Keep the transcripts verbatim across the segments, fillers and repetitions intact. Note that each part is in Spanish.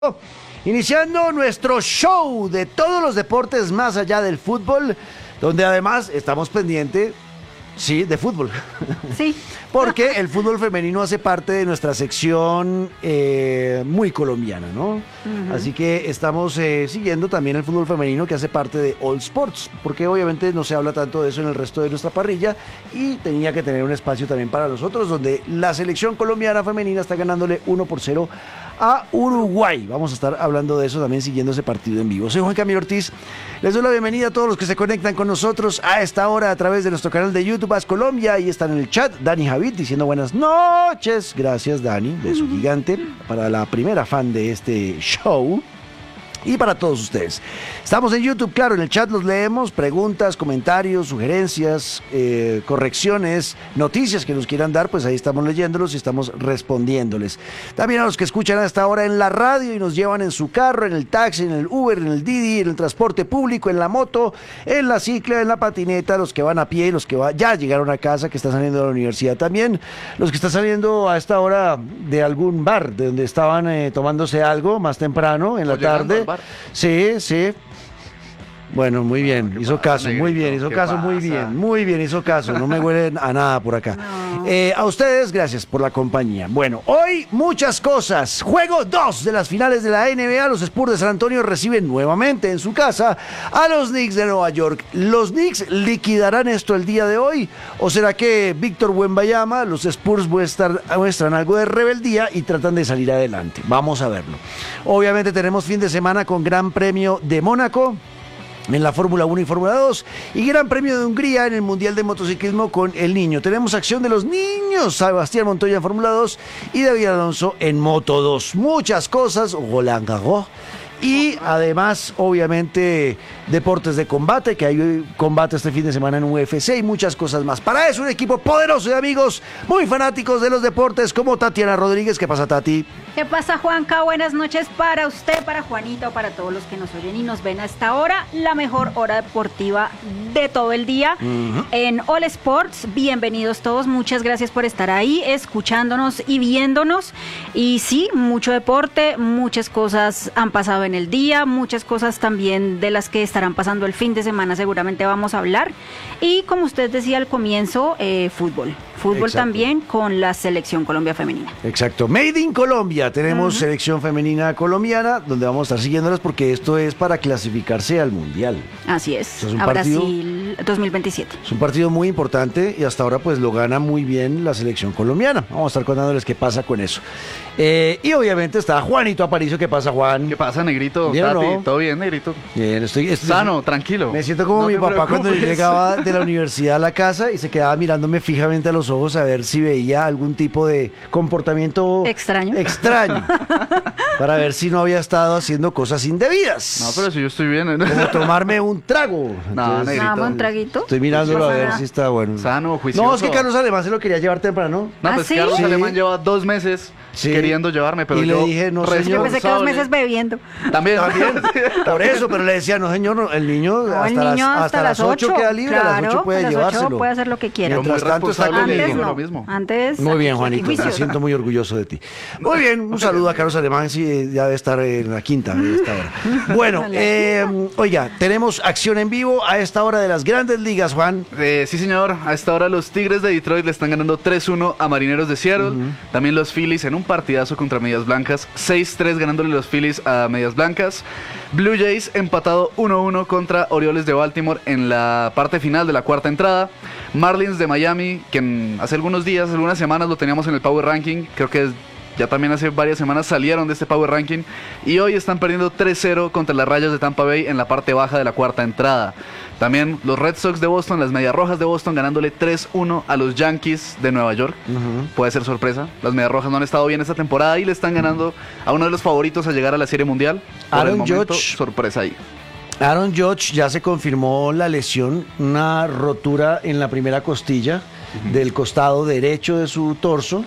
Iniciando nuestro show de todos los deportes más allá del fútbol, donde además estamos pendientes, sí, de fútbol. Sí. Porque el fútbol femenino hace parte de nuestra sección eh, muy colombiana, ¿no? Uh-huh. Así que estamos eh, siguiendo también el fútbol femenino que hace parte de All Sports, porque obviamente no se habla tanto de eso en el resto de nuestra parrilla y tenía que tener un espacio también para nosotros, donde la selección colombiana femenina está ganándole uno por cero a Uruguay. Vamos a estar hablando de eso también, siguiendo ese partido en vivo. Soy Juan Camilo Ortiz, les doy la bienvenida a todos los que se conectan con nosotros a esta hora a través de nuestro canal de YouTube As Colombia. Ahí están en el chat Dani Javid diciendo buenas noches. Gracias, Dani, beso gigante para la primera fan de este show. Y para todos ustedes. Estamos en YouTube, claro, en el chat los leemos, preguntas, comentarios, sugerencias, eh, correcciones, noticias que nos quieran dar, pues ahí estamos leyéndolos y estamos respondiéndoles. También a los que escuchan a esta hora en la radio y nos llevan en su carro, en el taxi, en el Uber, en el Didi, en el transporte público, en la moto, en la cicla, en la patineta, los que van a pie, los que va, ya llegaron a casa, que están saliendo de la universidad también, los que están saliendo a esta hora de algún bar, de donde estaban eh, tomándose algo más temprano, en la tarde. Sí, sí. Bueno, muy bien, hizo caso, muy bien, hizo caso, muy bien, muy bien, hizo caso, no me huele a nada por acá. No. Eh, a ustedes, gracias por la compañía. Bueno, hoy muchas cosas. Juego dos de las finales de la N B A, los Spurs de San Antonio reciben nuevamente en su casa a los Knicks de Nueva York. ¿Los Knicks liquidarán esto el día de hoy? ¿O será que Víctor Wembanyama, los Spurs muestran, muestran algo de rebeldía y tratan de salir adelante? Vamos a verlo. Obviamente tenemos fin de semana con Gran Premio de Mónaco en la Fórmula uno y Fórmula dos y Gran Premio de Hungría en el Mundial de Motociclismo con el niño. Tenemos acción de los niños, Sebastián Montoya en Fórmula dos y David Alonso en Moto dos. Muchas cosas, Roland Garros. Y además, obviamente, deportes de combate, que hay combate este fin de semana en U F C y muchas cosas más. Para eso, un equipo poderoso de amigos muy fanáticos de los deportes como Tatiana Rodríguez. ¿Qué pasa, Tati? ¿Qué pasa, Juanca? Buenas noches para usted, para Juanito, para todos los que nos oyen y nos ven a esta hora. La mejor hora deportiva de todo el día uh-huh. en All Sports. Bienvenidos todos. Muchas gracias por estar ahí, escuchándonos y viéndonos. Y sí, mucho deporte, muchas cosas han pasado en el día, muchas cosas también de las que estarán pasando el fin de semana seguramente vamos a hablar. Y como usted decía al comienzo, eh, fútbol. Fútbol Exacto. también con la selección Colombia femenina. Exacto. Made in Colombia. Tenemos uh-huh. selección femenina colombiana, donde vamos a estar siguiéndolas porque esto es para clasificarse al Mundial. Así es. es a partido, Brasil dos mil veintisiete. Es un partido muy importante y hasta ahora pues lo gana muy bien la selección colombiana. Vamos a estar contándoles qué pasa con eso. Eh, y obviamente está Juanito Aparicio. ¿Qué pasa, Juan? ¿Qué pasa, Negrito? ¿Bien o no? ¿Todo bien, Negrito? Bien, estoy, estoy sano, tranquilo. Me siento como no mi papá preocupes. Cuando yo llegaba de la universidad a la casa y se quedaba mirándome fijamente a los ojos a ver si veía algún tipo de comportamiento extraño, extraño para ver si no había estado haciendo cosas indebidas. No, pero si yo estoy bien. ¿no? Como tomarme un trago. No, Negrito. Vamos, un traguito. Estoy mirándolo a ver nada. si está bueno. Sano, juicioso. No, es que Carlos Alemán se lo quería llevar temprano. No, ¿Ah, pues sí? Carlos Sí. Alemán lleva dos meses Sí. queriendo llevarme, pero y yo le dije, no, señor. Yo pensé que dos meses bebiendo. También. También. Por eso, pero le decía, no, señor, no, el niño No, hasta, el las, niño hasta, hasta las ocho queda libre, claro, a las ocho puede a las llevárselo. ocho puede hacer lo que quiera. Yo muy Mientras tanto está responsable, conmigo. Antes digo no. lo mismo. Antes. Muy bien, Juanito, me juicioso. siento muy orgulloso de ti. Muy bien, un saludo a Carlos Alemán, sí, ya debe estar en la quinta a esta hora. Bueno, eh, oiga, tenemos acción en vivo a esta hora de las grandes ligas, Juan. Eh, sí, señor. A esta hora los Tigres de Detroit le están ganando tres uno a Marineros de Seattle. Uh-huh. También los Phillies en un partidazo contra Medias Blancas. seis tres ganándole los Phillies a Medias Blancas. Blue Jays empatado uno uno contra Orioles de Baltimore en la parte final de la cuarta entrada. Marlins de Miami, que en, hace algunos días, algunas semanas lo teníamos en el Power Ranking. Creo que ya también hace varias semanas salieron de este Power Ranking. Y hoy están perdiendo tres cero contra las Rayas de Tampa Bay en la parte baja de la cuarta entrada. También los Red Sox de Boston, las Medias Rojas de Boston, ganándole tres uno a los Yankees de Nueva York. Uh-huh. Puede ser sorpresa. Las Medias Rojas no han estado bien esta temporada y le están ganando a uno de los favoritos a llegar a la Serie Mundial. Por Aaron el momento, Judge. sorpresa ahí. Aaron Judge ya se confirmó la lesión, una rotura en la primera costilla uh-huh. del costado derecho de su torso.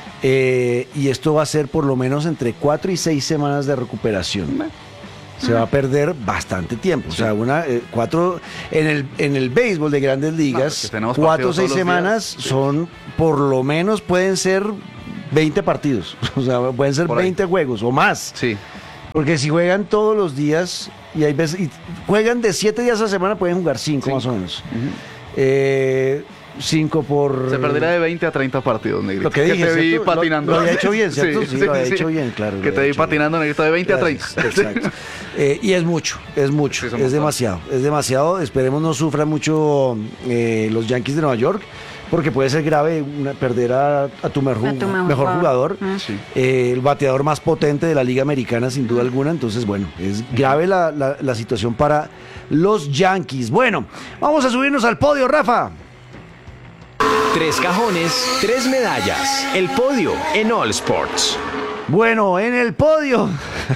Eh, y esto va a ser por lo menos entre cuatro y seis semanas de recuperación. Uh-huh. Se va a perder bastante tiempo. Sí. O sea, una, eh, cuatro, en el, en el béisbol de grandes ligas, no, cuatro o seis semanas sí. son, por lo menos pueden ser veinte partidos. O sea, pueden ser veinte juegos o más. Sí. Porque si juegan todos los días, y hay veces, y juegan de siete días a la semana, pueden jugar cinco, cinco. más o menos. Uh-huh. eh, cinco por... Se perderá de veinte a treinta partidos, Negrito. Lo que dije, que te vi ¿cierto? patinando. Lo, lo había hecho bien, ¿cierto? Sí, sí, sí lo había sí. hecho bien, claro. Que te vi patinando, bien. Negrito, de veinte Gracias, a treinta. Exacto. eh, y es mucho, es mucho, sí, es demasiado, es demasiado. Esperemos no sufran mucho eh, los Yankees de Nueva York, porque puede ser grave una, perder a, a tu mejor, a tu mejor, mejor jugador, mm. sí. eh, el bateador más potente de la Liga Americana, sin duda alguna. Entonces, bueno, es grave la, la, la situación para los Yankees. Bueno, vamos a subirnos al podio, Rafa. Tres cajones, tres medallas. El podio en All Sports. Bueno, en el podio.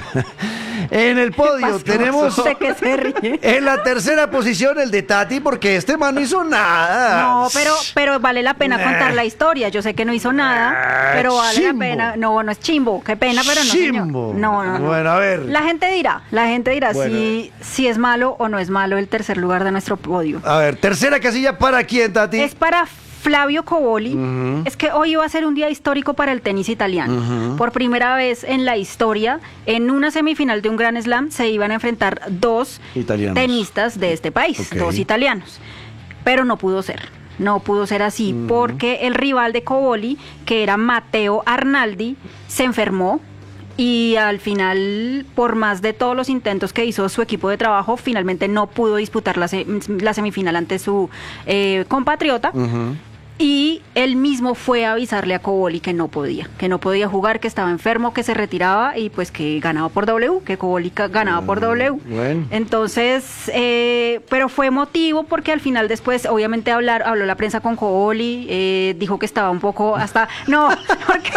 En el podio tenemos que se ríe. En la tercera posición el de Tati, porque este man no hizo nada. No, pero, pero vale la pena contar la historia. Yo sé que no hizo nada, pero vale chimbo. la pena. No, no es chimbo, qué pena, pero no, señor. Chimbo. No, no, no. Bueno, a ver. La gente dirá, la gente dirá bueno. si, si es malo o no es malo el tercer lugar de nuestro podio. A ver, tercera casilla, ¿para quién, Tati? Es para Flavio Cobolli. Uh-huh. Es que hoy iba a ser un día histórico para el tenis italiano. Uh-huh. Por primera vez en la historia, en una semifinal de un Grand Slam se iban a enfrentar dos italianos. tenistas de este país, okay. dos italianos. Pero no pudo ser. No pudo ser así uh-huh. porque el rival de Cobolli, que era Matteo Arnaldi, se enfermó. Y al final, por más de todos los intentos que hizo su equipo de trabajo, finalmente no pudo disputar la, se, la semifinal ante su eh, compatriota. Uh-huh. Y él mismo fue a avisarle a Cobolli que no podía, que no podía jugar, que estaba enfermo, que se retiraba y pues que ganaba por W, que Cobolli ganaba uh, por W. Bueno. Entonces, eh, pero fue emotivo porque al final después, obviamente, hablar, habló la prensa con Cobolli, eh, dijo que estaba un poco hasta... No, porque...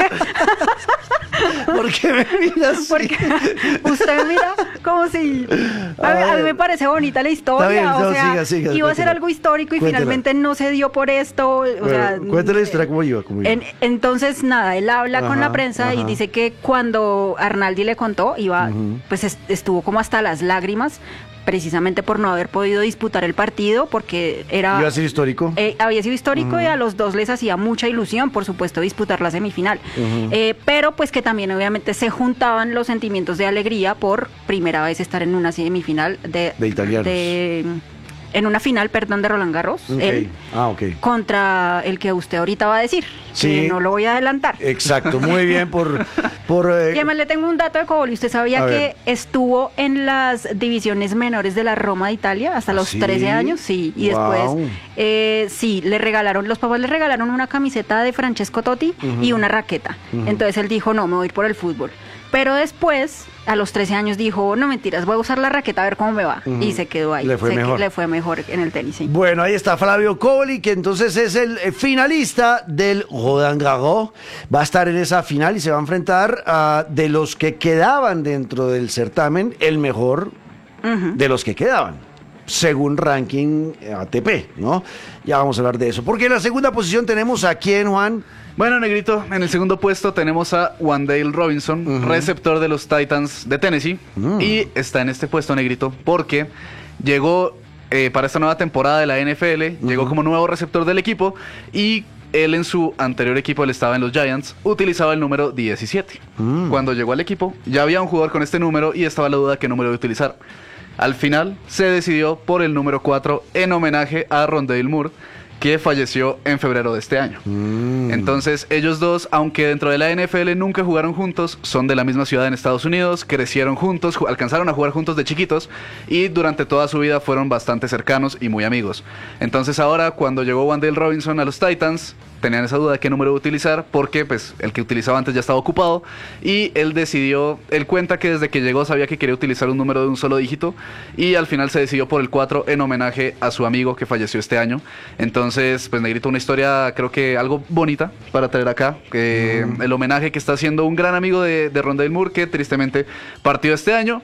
¿Por qué me miras así? Porque usted me mira como si... A mí, a mí me parece bonita la historia, bien, o no, sea, siga, siga, iba a ser algo histórico y cuéntela. Finalmente no se dio por esto, o bueno, sea... Cuéntale la historia cómo iba, cómo iba. En, entonces, nada, él habla ajá, con la prensa ajá. y dice que cuando Arnaldi le contó, iba, uh-huh. pues est- estuvo como hasta las lágrimas, precisamente por no haber podido disputar el partido, porque era... ¿Iba a ser histórico? Eh, había sido histórico uh-huh. y a los dos les hacía mucha ilusión, por supuesto, disputar la semifinal. Uh-huh. Eh, pero pues que también obviamente se juntaban los sentimientos de alegría por primera vez estar en una semifinal de... De italianos. De, en una final, perdón, de Roland Garros, okay. él, ah, okay. contra el que usted ahorita va a decir, sí. que no lo voy a adelantar. Exacto, muy bien por... por eh... Y además le tengo un dato de Cobolli. ¿Usted sabía a que ver. estuvo en las divisiones menores de la Roma de Italia hasta los ¿sí? trece años? Sí, y wow. después, eh, sí, le regalaron, los papás le regalaron una camiseta de Francesco Totti uh-huh. y una raqueta. Uh-huh. Entonces él dijo, no, me voy a ir por el fútbol. Pero después, a los trece años, dijo, no mentiras, voy a usar la raqueta a ver cómo me va. Uh-huh. Y se quedó ahí. Le fue se mejor. Le fue mejor en el tenis, sí. Bueno, ahí está Flavio Cobolli, que entonces es el finalista del Roland Garros. Va a estar en esa final y se va a enfrentar a, de los que quedaban dentro del certamen, el mejor uh-huh. de los que quedaban, según ranking A T P, ¿no? Ya vamos a hablar de eso. Porque en la segunda posición tenemos a quién, Juan. Bueno, Negrito, en el segundo puesto tenemos a Wan'Dale Robinson, uh-huh. receptor de los Titans de Tennessee. Uh-huh. Y está en este puesto, Negrito, porque llegó eh, para esta nueva temporada de la N F L, uh-huh. llegó como nuevo receptor del equipo y él en su anterior equipo, él estaba en los Giants, utilizaba el número diecisiete. Uh-huh. Cuando llegó al equipo, ya había un jugador con este número y estaba la duda qué número de utilizar. Al final, se decidió por el número cuatro en homenaje a Rondale Moore, que falleció en febrero de este año. Mm. Entonces, ellos dos, aunque dentro de la N F L nunca jugaron juntos, son de la misma ciudad en Estados Unidos, crecieron juntos, ju- alcanzaron a jugar juntos de chiquitos y durante toda su vida fueron bastante cercanos y muy amigos. Entonces ahora, cuando llegó Wan'Dale Robinson a los Titans, tenían esa duda de qué número utilizar, porque pues el que utilizaba antes ya estaba ocupado, y él decidió, él cuenta que desde que llegó sabía que quería utilizar un número de un solo dígito, y al final se decidió por el cuatro en homenaje a su amigo que falleció este año. Entonces, pues Negrito, una historia creo que algo bonita para traer acá, que mm. el homenaje que está haciendo un gran amigo de, de Rondale Moore, que tristemente partió este año.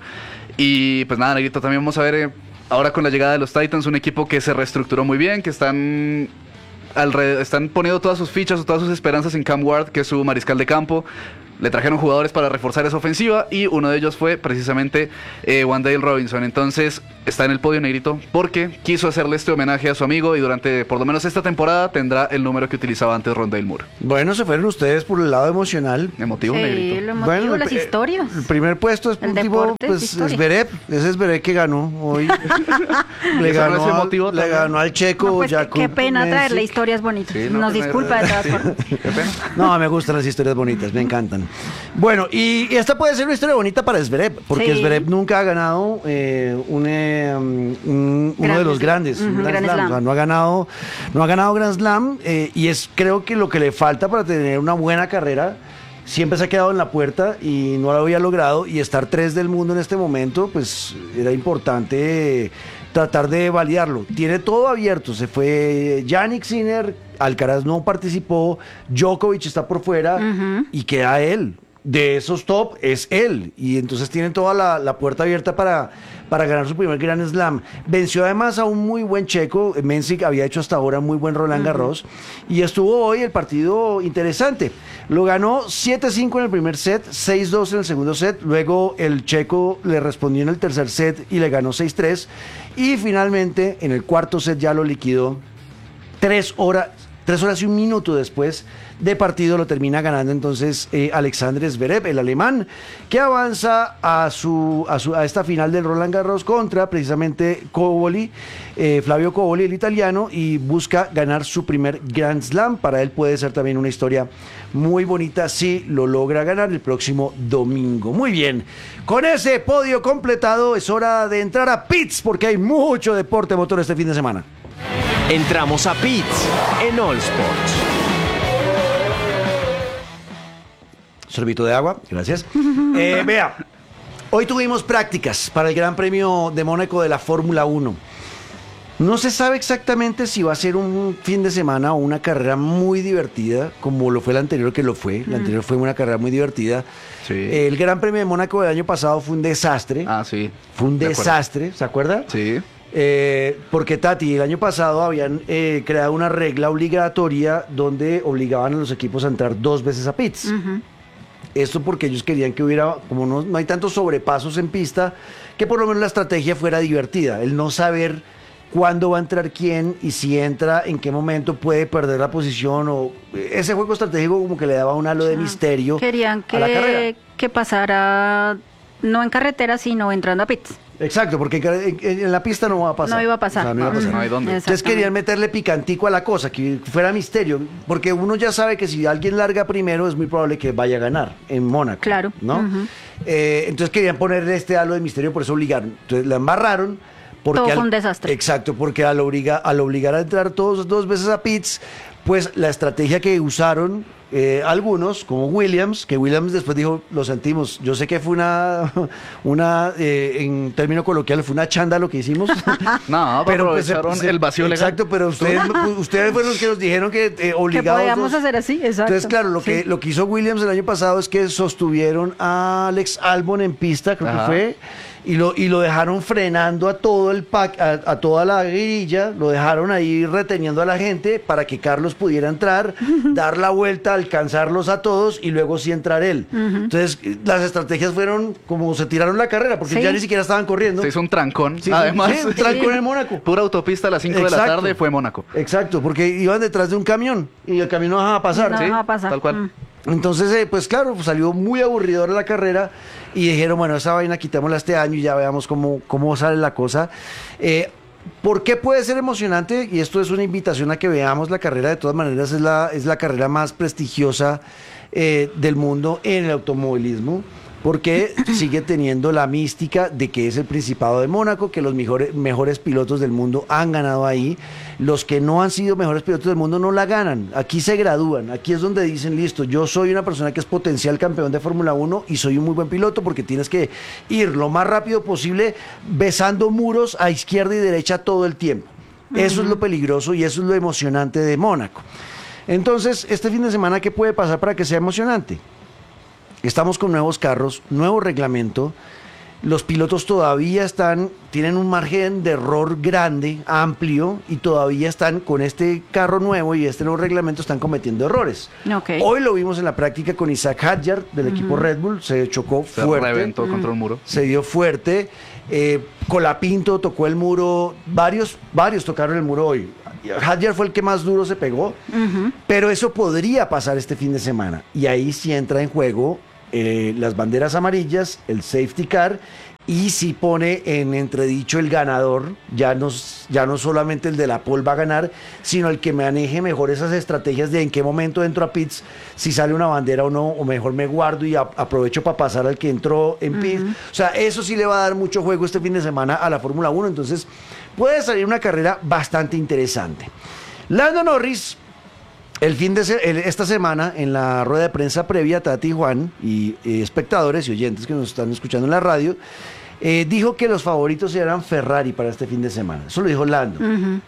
Y pues nada, Negrito, también vamos a ver eh, ahora con la llegada de los Titans, un equipo que se reestructuró muy bien, que están... Alrededor, están poniendo todas sus fichas o todas sus esperanzas en Cam Ward, que es su mariscal de campo. le trajeron jugadores para reforzar esa ofensiva y uno de ellos fue precisamente eh, Wan'Dale Robinson. Entonces está en el podio, Negrito, porque quiso hacerle este homenaje a su amigo y durante por lo menos esta temporada tendrá el número que utilizaba antes Rondale Moore. Bueno, se fueron ustedes por el lado emocional. Emotivo, Sí, Negrito. lo emotivo, Bueno, las el- historias. El primer puesto es El último, deporte, pues historia. Zverev, ese es Zverev que ganó hoy. le ¿Eso no ganó, es emotivo al, le también? ganó al checo No, pues, qué- Jakub qué pena Mensik. traerle historias bonitas. Sí, no, Nos pues, disculpa de todas sí. formas. Qué pena. No, me gustan las historias bonitas, me encantan. Bueno, y esta puede ser una historia bonita para Zverev, porque Sí. Zverev nunca ha ganado eh, un, eh, un- uno de los grandes, un Ujú, Grand Grand Slam. Slam. O sea, no ha ganado, no ha ganado Grand Slam eh, y es creo que lo que le falta para tener una buena carrera. Siempre se ha quedado en la puerta y no lo había logrado, y estar tres del mundo en este momento, pues era importante eh, tratar de validarlo. Tiene todo abierto, se fue Yannick Sinner, Alcaraz no participó, Djokovic está por fuera y queda él. De esos top es él, y entonces tienen toda la, la puerta abierta para, para ganar su primer Grand Slam. Venció además a un muy buen checo, Mensik había hecho hasta ahora muy buen Roland Garros, y estuvo hoy el partido interesante. Lo ganó siete cinco en el primer set, seis dos en el segundo set, luego el checo le respondió en el tercer set y le ganó seis tres, y finalmente en el cuarto set ya lo liquidó tres horas. Tres horas y un minuto después de partido lo termina ganando entonces eh, Alexander Zverev, el alemán, que avanza a su, a su a esta final del Roland Garros contra precisamente Cobolli, eh, Flavio Cobolli, el italiano, y busca ganar su primer Grand Slam. Para él puede ser también una historia muy bonita si lo logra ganar el próximo domingo. Muy bien, con ese podio completado es hora de entrar a pits porque hay mucho deporte motor este fin de semana. Entramos a Pits en All Sports. Sorbito de agua, gracias. Eh, vea, hoy tuvimos prácticas para el Gran Premio de Mónaco de la Fórmula uno. No se sabe exactamente si va a ser un fin de semana o una carrera muy divertida, como lo fue la anterior, que lo fue. La anterior fue una carrera muy divertida. Sí. El Gran Premio de Mónaco del año pasado fue un desastre. Ah, sí. Fue un De acuerdo. desastre, ¿se acuerda? Sí. Eh, porque Tati, el año pasado habían eh, creado una regla obligatoria donde obligaban a los equipos a entrar dos veces a pits. Esto porque ellos querían que hubiera, como no, no hay tantos sobrepasos en pista, que por lo menos la estrategia fuera divertida. El no saber cuándo va a entrar quién y si entra, en qué momento puede perder la posición. O ese juego estratégico como que le daba un halo de misterio Querían a la carrera. que, que pasara no en carretera, sino entrando a pits. Exacto, porque en, en- en la pista no va a pasar. No iba a pasar. O sea, no iba a pasar. No hay dónde. Entonces querían meterle picantico a la cosa, que fuera misterio, porque uno ya sabe que si alguien larga primero es muy probable que vaya a ganar en Mónaco. Claro. ¿No? Ujú. Eh, entonces querían ponerle este halo de misterio, por eso obligaron. Entonces la embarraron. Porque Todo al- fue un desastre. Exacto, porque al, obliga, al obligar a entrar todos dos veces a pits, pues la estrategia que usaron eh, algunos, como Williams, que Williams después dijo, lo sentimos, yo sé que fue una, una eh, en término coloquial, fue una chanda lo que hicimos. No, pero pues, se- aprovecharon se- el vacío legal. Exacto, pero ustedes, ustedes fueron los que nos dijeron que eh, Que obligados. podíamos dos- hacer así, exacto. Entonces, claro, lo, Sí. que, lo que hizo Williams el año pasado es que sostuvieron a Alex Albon en pista, creo Ajá. que fue, y lo, y lo dejaron frenando a todo el pack, a, a toda la grilla, lo dejaron ahí reteniendo a la gente para que Carlos pudiera entrar, dar la vuelta, alcanzarlos a todos y luego sí entrar él. Entonces, las estrategias fueron como se tiraron la carrera, porque Sí. ya ni siquiera estaban corriendo. Se hizo un trancón. Sí, Además, sí, un trancón en Mónaco. Pura autopista a las cinco de la Exacto. tarde fue Mónaco. Exacto, porque iban detrás de un camión y el camión no dejaba pasar. No ¿sí? dejaba pasar. Tal cual. Mm. Entonces, eh, pues claro, pues salió muy aburridora la carrera y dijeron, bueno, esa vaina quitémosla este año y ya veamos cómo, cómo sale la cosa. Eh, ¿Por qué puede ser emocionante? Y esto es una invitación a que veamos la carrera. De todas maneras, es la, es la carrera más prestigiosa eh, del mundo en el automovilismo, porque sigue teniendo la mística de que es el Principado de Mónaco, que los mejores, mejores pilotos del mundo han ganado ahí. Los que no han sido mejores pilotos del mundo no la ganan. Aquí se gradúan. Aquí es donde dicen, listo, yo soy una persona que es potencial campeón de Fórmula uno y soy un muy buen piloto, porque tienes que ir lo más rápido posible besando muros a izquierda y derecha todo el tiempo. Eso es lo peligroso y eso es lo emocionante de Mónaco. Entonces, este fin de semana, ¿qué puede pasar para que sea emocionante? Estamos con nuevos carros, nuevo reglamento. Los pilotos todavía están, tienen un margen de error grande, amplio, y todavía están con este carro nuevo y este nuevo reglamento están cometiendo errores. Okay. Hoy lo vimos en la práctica con Isaac Hadjar del uh-huh. equipo Red Bull, se chocó se fuerte. reventó uh-huh. contra un muro. Se dio fuerte. Eh, Colapinto tocó el muro, varios, varios tocaron el muro hoy. Hadjar fue el que más duro se pegó, uh-huh. pero eso podría pasar este fin de semana. Y ahí sí entra en juego Eh, las banderas amarillas, el safety car, y si pone en entredicho el ganador, ya no, ya no solamente el de la pole va a ganar, sino el que maneje mejor esas estrategias de en qué momento entro a pits, si sale una bandera o no, o mejor me guardo y a, aprovecho para pasar al que entró en pits. Uh-huh. O sea, eso sí le va a dar mucho juego este fin de semana a la Fórmula uno, entonces puede salir una carrera bastante interesante. Lando Norris, El fin de se- el, esta semana, en la rueda de prensa previa, Tati y Juan, y eh, espectadores y oyentes que nos están escuchando en la radio, eh, dijo que los favoritos eran Ferrari para este fin de semana. Eso lo dijo Lando. Uh-huh.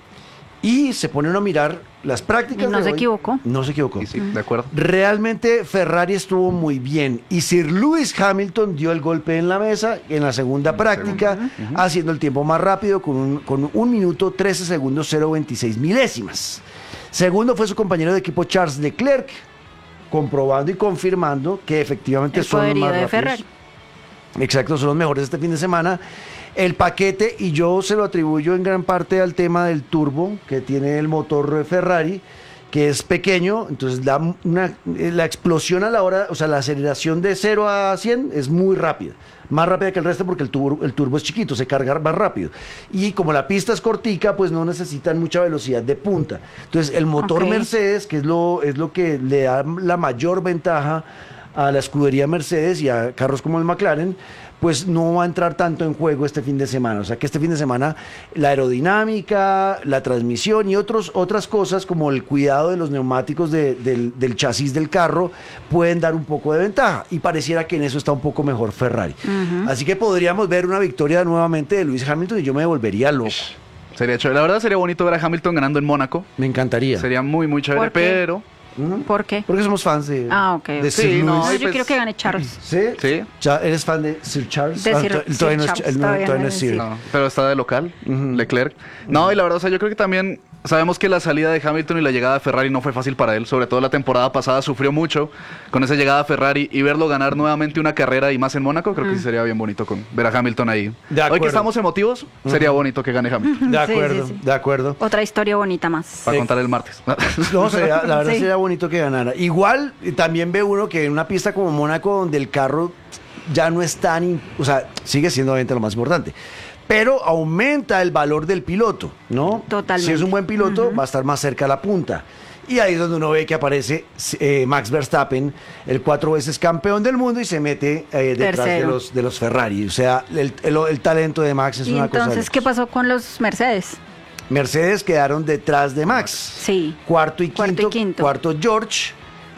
Y se pone uno a mirar las prácticas. Y no de se hoy. equivocó. No se equivocó. Sí, sí, de acuerdo. Realmente Ferrari estuvo muy bien. Y Sir Lewis Hamilton dio el golpe en la mesa en la segunda práctica, uh-huh. haciendo el tiempo más rápido con un, con un minuto trece segundos cero veintiséis milésimas. Segundo fue su compañero de equipo Charles Leclerc, comprobando y confirmando que efectivamente el son los más de rápidos. Ferrari. Exacto, son los mejores este fin de semana. El paquete, y yo se lo atribuyo en gran parte al tema del turbo que tiene el motor Ferrari, que es pequeño, entonces da una, la explosión a la hora, o sea, la aceleración de cero a cien es muy rápida, más rápida que el resto porque el turbo, el turbo es chiquito, se carga más rápido. Y como la pista es cortica, pues no necesitan mucha velocidad de punta. Entonces, el motor Okay. Mercedes, que es lo, es lo que le da la mayor ventaja a la escudería Mercedes y a carros como el McLaren, pues no va a entrar tanto en juego este fin de semana. O sea que este fin de semana la aerodinámica, la transmisión y otros, otras cosas como el cuidado de los neumáticos de, del, del chasis del carro pueden dar un poco de ventaja. Y pareciera que en eso está un poco mejor Ferrari. Uh-huh. Así que podríamos ver una victoria nuevamente de Lewis Hamilton y yo me volvería loco. Sería chévere. La verdad sería bonito ver a Hamilton ganando en Mónaco. Me encantaría. Sería muy, muy chévere, ¿Por qué? pero... ¿Por qué? Porque somos fans de, Ah, ok. de Sí, Sir no, Lewis. No, y yo pues- quiero que gane Charles. ¿Sí? Sí. Cha- ¿Eres fan de Sir Charles? De Sir- to- Sir todavía no es- Charles, el- no, todavía todavía no no es es Sir. Sir. No, pero está de local, Ujú. Leclerc. No, y la verdad, o sea, yo creo que también sabemos que la salida de Hamilton y la llegada de Ferrari no fue fácil para él. Sobre todo la temporada pasada sufrió mucho con esa llegada a Ferrari y verlo ganar nuevamente una carrera y más en Mónaco, creo que sí sería bien bonito con ver a Hamilton ahí. De Hoy acuerdo. que estamos emotivos, sería bonito que gane Hamilton. De Sí, acuerdo, sí, sí. de acuerdo. Otra historia bonita más. Para Eh, contar el martes. No, sería, la verdad Sí. sería bonito que ganara. Igual eh, también ve uno que en una pista como Mónaco, donde el carro ya no es tan, in- o sea, sigue siendo obviamente lo más importante, pero aumenta el valor del piloto, ¿no? Totalmente. Si es un buen piloto, Ujú. va a estar más cerca a la punta. Y ahí es donde uno ve que aparece eh, Max Verstappen, el cuatro veces campeón del mundo, y se mete eh, detrás de Tercero. los, de los Ferrari. O sea, el, el- el talento de Max es ¿Y una cosa. de entonces qué locos. pasó con los Mercedes? Mercedes quedaron detrás de Max. Sí. Cuarto y Cuarto y quinto. quinto. Cuarto George.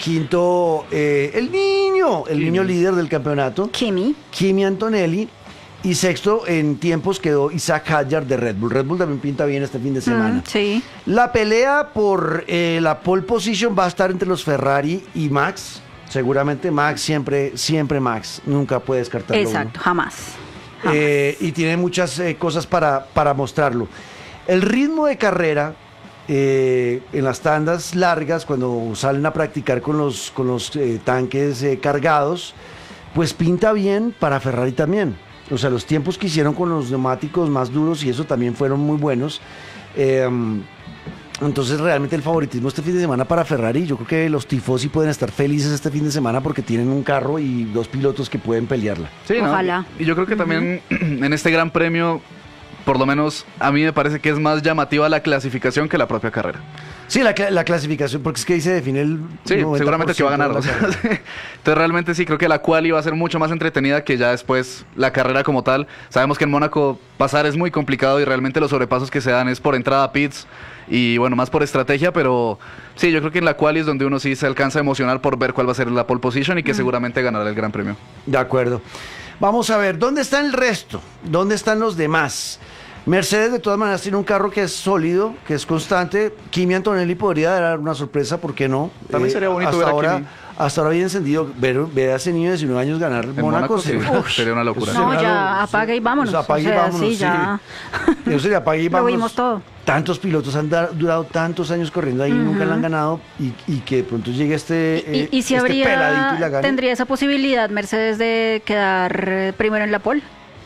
Quinto eh, el niño, el niño líder del campeonato, Kimi. Kimi Antonelli. Y sexto en tiempos quedó Isaac Hadjar de Red Bull. Red Bull también pinta bien este fin de semana. Mm, sí. La pelea por eh, la pole position va a estar entre los Ferrari y Max. Seguramente Max, siempre, siempre Max. Nunca puede descartarlo. Exacto, uno. jamás. jamás. Eh, y tiene muchas eh, cosas para, para mostrarlo. El ritmo de carrera eh, en las tandas largas, cuando salen a practicar con los, con los eh, tanques eh, cargados, pues pinta bien para Ferrari también. O sea, los tiempos que hicieron con los neumáticos más duros y eso también fueron muy buenos. Eh, entonces realmente el favoritismo este fin de semana para Ferrari, yo creo que los tifosi pueden estar felices este fin de semana porque tienen un carro y dos pilotos que pueden pelearla. Sí, ¿no? Ojalá. Y yo creo que también en este gran premio, por lo menos a mí me parece que es más llamativa la clasificación que la propia carrera. Sí, la, cla- la clasificación, porque es que ahí se define el Sí, noventa por ciento seguramente que va a ganar. de la o sea, carrera. Entonces realmente sí, creo que la quali va a ser mucho más entretenida que ya después la carrera como tal. Sabemos que en Mónaco pasar es muy complicado y realmente los sobrepasos que se dan es por entrada a pits y bueno, más por estrategia, pero sí, yo creo que en la quali es donde uno sí se alcanza a emocionar por ver cuál va a ser la pole position y que seguramente ganará el gran premio. De acuerdo. Vamos a ver, ¿dónde está el resto? ¿Dónde están los demás? Mercedes de todas maneras tiene un carro que es sólido, que es constante. Kimi Antonelli podría dar una sorpresa, ¿por qué no? También sería bonito hasta ver a ahora, Kimi. Hasta ahora bien encendido, ver, ver a ese niño de diecinueve años ganar En Mónaco, Mónaco sería, sí, uf, sería una locura. No, sería ya, lo- apague y vámonos. o sea, apague O sea, y vámonos, sí, ya. Eso sería apague y Lo vámonos. vimos todo. Tantos pilotos han da- durado tantos años corriendo ahí, nunca la han ganado, y, y que de pronto llegue este, Y, eh, y si este peladito y la habría, gane. tendría esa posibilidad Mercedes de quedar eh, primero en la pole.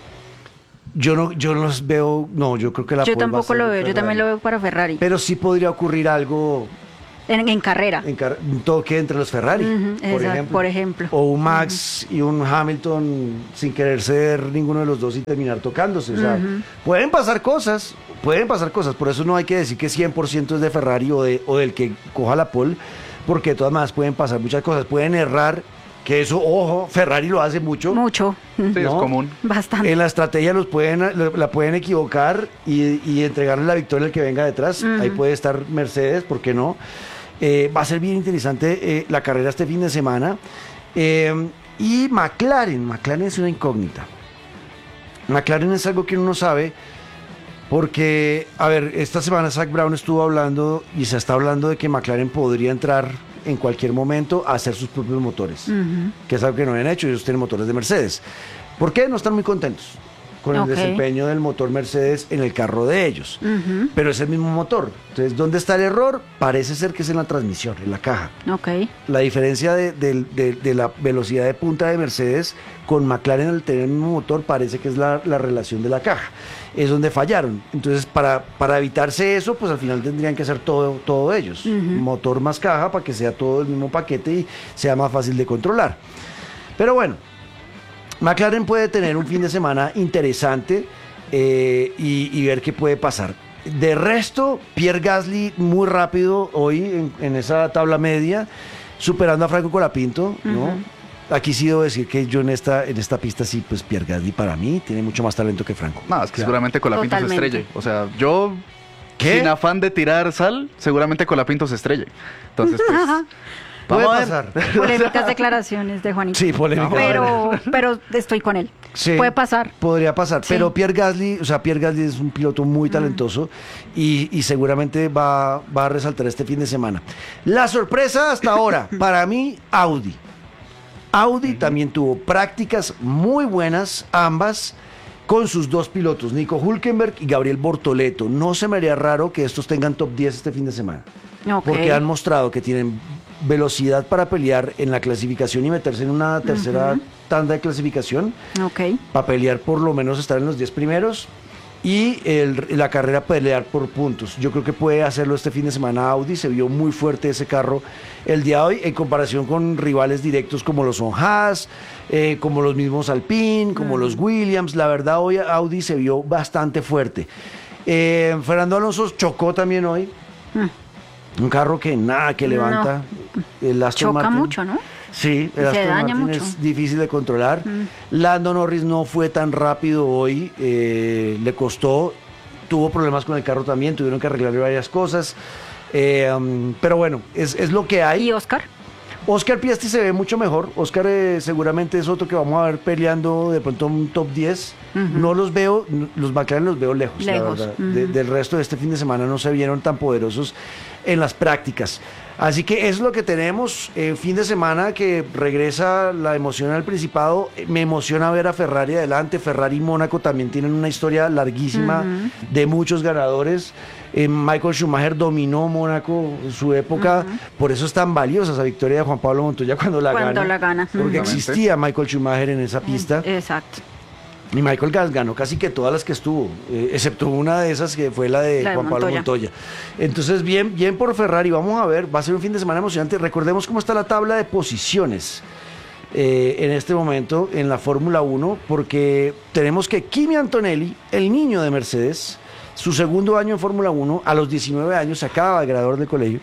Yo no, yo no los veo, no, yo creo que la Yo pole va a tampoco ser lo de veo, yo Ferrari. también lo veo para Ferrari. Pero sí podría ocurrir algo En, en carrera. en car- un toque entre los Ferrari, Ujú, por, exacto, ejemplo. por ejemplo. O un Max y un Hamilton sin querer ser ninguno de los dos y terminar tocándose. O sea, pueden pasar cosas, pueden pasar cosas. Por eso no hay que decir que cien por ciento es de Ferrari o, de, o del que coja la pole, porque de todas maneras pueden pasar muchas cosas. Pueden errar, que eso, ojo, Ferrari lo hace mucho. Mucho. Sí, es ¿no? común. Bastante. En la estrategia los pueden, la pueden equivocar y, y entregarle la victoria al que venga detrás. Ahí puede estar Mercedes, ¿por qué no? Eh, va a ser bien interesante eh, la carrera este fin de semana. Eh, y McLaren, McLaren es una incógnita. McLaren es algo que uno no sabe porque, a ver, esta semana Zach Brown estuvo hablando y se está hablando de que McLaren podría entrar en cualquier momento a hacer sus propios motores, que es algo que no habían hecho. Ellos tienen motores de Mercedes. ¿Por qué? No están muy contentos con el Ok. desempeño del motor Mercedes en el carro de ellos. Pero es el mismo motor. Entonces, ¿dónde está el error? Parece ser que es en la transmisión, en la caja. Ok. La diferencia de, de- de- de la velocidad de punta de Mercedes con McLaren al tener el mismo motor parece que es la, la relación de la caja. Es donde fallaron. Entonces, para, para evitarse eso, pues al final tendrían que hacer todo, todo ellos. Motor más caja para que sea todo el mismo paquete y sea más fácil de controlar. Pero bueno, McLaren puede tener un fin de semana interesante eh, y, y ver qué puede pasar. De resto, Pierre Gasly muy rápido hoy en, en esa tabla media, superando a Franco Colapinto, ¿no? Aquí sí debo decir que yo en esta, en esta pista sí, pues Pierre Gasly para mí tiene mucho más talento que Franco. No, es que Claro. seguramente Colapinto se Totalmente. estrelle. O sea, yo, ¿Qué? sin afán de tirar sal, seguramente Colapinto se estrelle. Entonces, pues, Puede vamos a ver. pasar. Polémicas declaraciones de Juanito. Sí, polémica. Pero, pero estoy con él. Sí, Puede pasar. Podría pasar, Sí. pero Pierre Gasly, o sea, Pierre Gasly es un piloto muy talentoso y, y seguramente va, va a resaltar este fin de semana. La sorpresa hasta ahora, para mí, Audi. Audi también tuvo prácticas muy buenas, ambas, con sus dos pilotos, Nico Hülkenberg y Gabriel Bortoleto. No se me haría raro que estos tengan top diez este fin de semana. Ok. Porque han mostrado que tienen velocidad para pelear en la clasificación y meterse en una tercera tanda de clasificación, Ok. para pelear por lo menos estar en los diez primeros y el- la carrera pelear por puntos. Yo creo que puede hacerlo este fin de semana Audi, se vio muy fuerte ese carro el día de hoy en comparación con rivales directos como los son Haas, eh, como los mismos Alpine, como los Williams. La verdad hoy Audi se vio bastante fuerte. Eh, Fernando Alonso chocó también hoy. Un carro que nada que levanta. El Aston Choca Martin. mucho, ¿no? Sí, el Y se Aston daña Martin mucho. es difícil de controlar. Lando Norris no fue tan rápido hoy, eh, le costó, tuvo problemas con el carro también, tuvieron que arreglar varias cosas. Eh, um, pero bueno, es, es lo que hay. ¿Y Oscar? Oscar Piastri se ve mucho mejor. Oscar eh, seguramente es otro que vamos a ver peleando de pronto un top diez. No los veo, n- los McLaren los veo lejos, Lejos, la verdad. ujú. De- del resto de este fin de semana no se vieron tan poderosos en las prácticas. Así que es lo que tenemos. Eh, fin de semana que regresa la emoción al Principado. Eh, Me emociona ver a Ferrari adelante. Ferrari y Mónaco también tienen una historia larguísima de muchos ganadores. Eh, Michael Schumacher dominó Mónaco en su época, por eso es tan valiosa esa victoria de Juan Pablo Montoya cuando la Cuando gana. la gana. Porque Exactamente. existía Michael Schumacher en esa pista. Exacto. Y Michael Gas ganó casi que todas las que estuvo, eh, excepto una de esas que fue la de La de Juan Pablo Montoya. Montoya. Entonces, bien, bien por Ferrari. Vamos a ver, va a ser un fin de semana emocionante. Recordemos cómo está la tabla de posiciones eh, en este momento en la Fórmula uno, porque tenemos que Kimi Antonelli, el niño de Mercedes, su segundo año en Fórmula uno, a los diecinueve años, se acaba de graduar del colegio,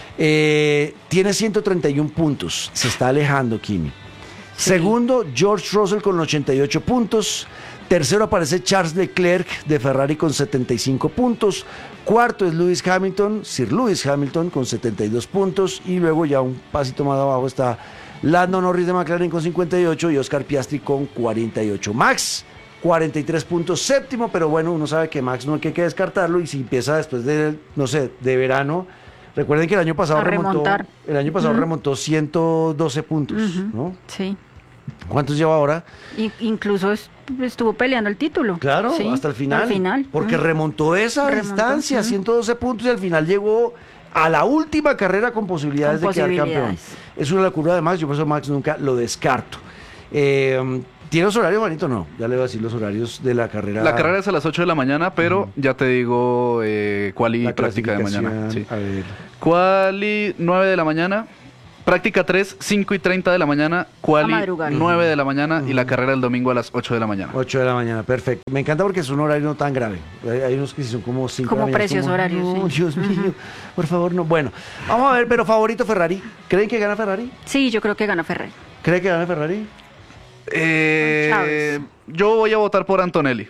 eh, tiene ciento treinta y uno puntos. Se está alejando Kimi. Segundo, George Russell con ochenta y ocho puntos. Tercero aparece Charles Leclerc de Ferrari con setenta y cinco puntos. Cuarto es Lewis Hamilton, Sir Lewis Hamilton con setenta y dos puntos. Y luego ya un pasito más abajo está Lando Norris de McLaren con cincuenta y ocho y Oscar Piastri con cuarenta y ocho. Max, cuarenta y tres puntos, séptimo, pero bueno, uno sabe que Max no hay que, hay que descartarlo y si empieza después de, no sé, de verano, recuerden que el año pasado A remontó, remontar. el año pasado Ujú. remontó ciento doce puntos, Ujú. ¿no? Sí. ¿Cuántos lleva ahora? Y, incluso es- estuvo peleando el título. Claro, Sí, hasta el final. Al final. Porque Mm. remontó esa Remontó, distancia, mm. ciento doce puntos, y al final llegó a la última carrera con posibilidades Con de quedar campeón. posibilidades. Es una locura de Max, yo por eso Max nunca lo descarto. Eh, ¿Tiene los horarios, Juanito? No, ya le voy a decir los horarios de la carrera. La carrera es a las ocho de la mañana, pero ya te digo eh, cuál y la práctica de clasificación, mañana. Sí. A ver. Quali nueve de la mañana, práctica tres, cinco y treinta de la mañana, A quali madrugar. nueve de la mañana y la carrera el domingo a las ocho de la mañana. ocho de la mañana, perfecto. Me encanta porque es un horario no tan grave. Hay, hay unos que sí son como cinco Como de la mañana, precios como, horarios, No, sí. Dios mío, por favor, no. Bueno, vamos a ver, pero favorito Ferrari. ¿Creen que gana Ferrari? Sí, yo creo que gana Ferrari. ¿Cree que gana Ferrari? Eh, Chávez. yo voy a votar por Antonelli.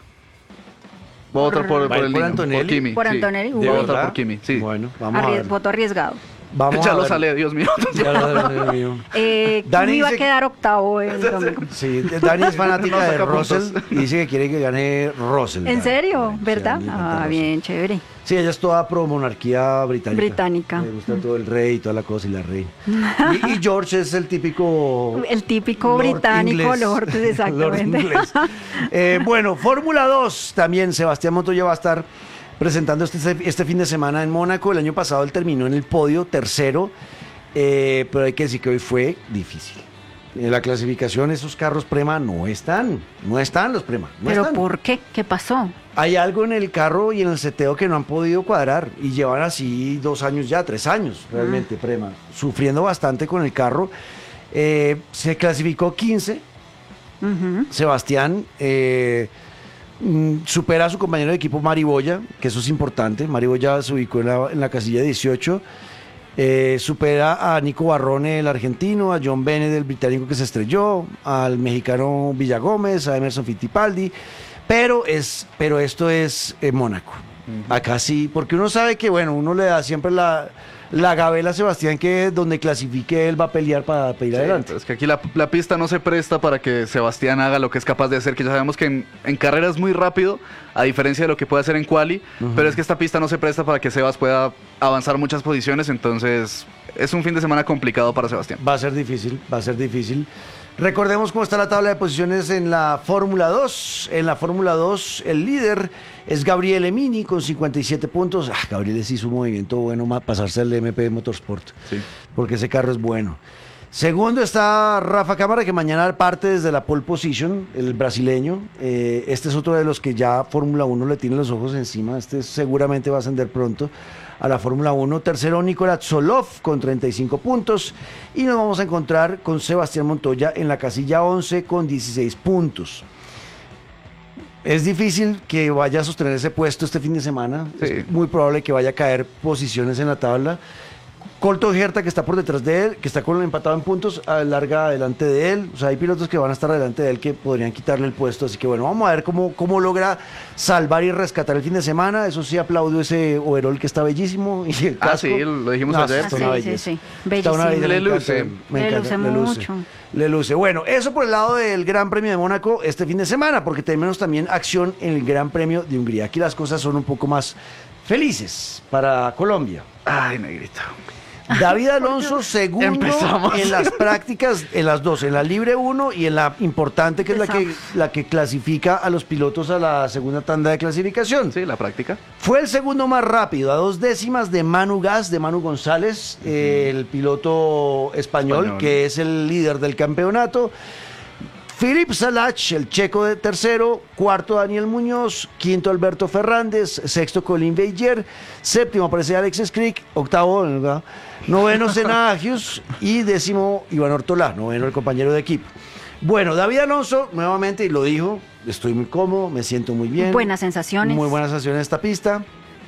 Voy a votar por, ¿Va a por ir el por niño, Antonelli? por Kimi. Por sí. Antonelli, Voy a uh. votar ¿Verdad? por Kimi, sí. Bueno, vamos a Arries- ver. voto arriesgado. Vamos ya a lo ver. sale, Dios mío. Ya lo- Dios mío. Eh, Dani Kimi iba a dice- quedar octavo el domingo. Sí, Dani es fanática No de saca puntos. Russell y dice que quiere que gane Russell. ¿En Dani. serio? Sí, ¿Verdad? Dani le encanta Ah, Russell. bien, chévere. Sí, ella es toda pro monarquía británica. Británica. Le gusta todo el rey y toda la cosa y la reina. Y, y George es el típico... El típico Lord británico, inglés. Lord, Lord exactamente. inglés. Eh, bueno, Fórmula dos también. Sebastián Montoya va a estar presentando este, este fin de semana en Mónaco. El año pasado él terminó en el podio, tercero. Eh, pero hay que decir que hoy fue difícil. En la clasificación esos carros Prema no están. No están los Prema. No ¿Pero están. por qué? ¿Qué pasó? Hay algo en el carro y en el seteo que no han podido cuadrar y llevan así dos años ya, tres años realmente, Prema, sufriendo bastante con el carro. Eh, se clasificó quince, Ujú. Sebastián eh, mm, supera a su compañero de equipo Mari Boya, que eso es importante. Mari Boya se ubicó en la, en la casilla dieciocho. Eh, supera a Nico Barrone, el argentino, a John Bennett, el británico que se estrelló, al mexicano Villagómez, a Emerson Fittipaldi, pero, es, pero esto es en Mónaco. Acá sí, porque uno sabe que, bueno, uno le da siempre la, la gabela a Sebastián que donde clasifique él va a pelear para, para ir Sí, adelante. es que aquí la, la pista no se presta para que Sebastián haga lo que es capaz de hacer, que ya sabemos que en, en carrera es muy rápido, a diferencia de lo que puede hacer en quali, pero es que esta pista no se presta para que Sebas pueda avanzar muchas posiciones, entonces es un fin de semana complicado para Sebastián. Va a ser difícil, va a ser difícil. Recordemos cómo está la tabla de posiciones en la Fórmula dos. En la Fórmula dos, el líder es Gabriele Mini con cincuenta y siete puntos. Ah, Gabriele sí hizo un movimiento bueno más pasarse al M P Motorsport, Sí. porque ese carro es bueno. Segundo está Rafa Cámara, que mañana parte desde la pole position, el brasileño. Eh, este es otro de los que ya Fórmula uno le tiene los ojos encima. Este seguramente va a ascender pronto a la Fórmula uno. Tercero, Nicolás Solov con treinta y cinco puntos. Y nos vamos a encontrar con Sebastián Montoya en la casilla once con dieciséis puntos. Es difícil que vaya a sostener ese puesto este fin de semana. Sí. Es muy probable que vaya a caer posiciones en la tabla. Colton Herta, que está por detrás de él, que está con el empatado en puntos, larga adelante de él. O sea, hay pilotos que van a estar delante de él que podrían quitarle el puesto. Así que bueno, vamos a ver cómo, cómo logra salvar y rescatar el fin de semana. Eso sí, aplaudo ese overall que está bellísimo. Y el Ah, casco. sí, lo dijimos No, ayer. está Ah, una sí, sí, belleza. sí. Está una Bellísimo. belleza, Le me encanta, luce. me Le encanta, luce mucho. Le luce. Bueno, eso por el lado del Gran Premio de Mónaco este fin de semana, porque tenemos también acción en el Gran Premio de Hungría. Aquí las cosas son un poco más felices para Colombia. Ay, negrito. David Alonso segundo Empezamos. en las prácticas, en las dos, en la libre uno y en la importante que es la que, Empezamos. la que clasifica a los pilotos a la segunda tanda de clasificación. Sí, la práctica. Fue el segundo más rápido, a dos décimas de Manu Gas, de Manu González, eh, el piloto español, Español. que es el líder del campeonato. Philip Salach, el checo de tercero, cuarto Daniel Muñoz, quinto Alberto Fernández, sexto Colin Beyer, séptimo aparece Alex Skrick, octavo, ¿verdad? Noveno Senna Agius y décimo Iván Ortolá, noveno el compañero de equipo. Bueno, David Alonso, nuevamente, y lo dijo, estoy muy cómodo, me siento muy bien. Buenas sensaciones. Muy buenas sensaciones en esta pista.